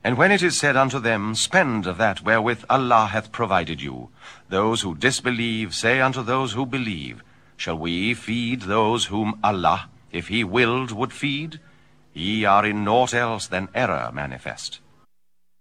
And when it is said unto them, Spend of that wherewith Allah hath provided you, those who disbelieve say unto those who believe, Shall we feed those whom Allah, if he willed, would feed? Ye are in naught else than error manifest.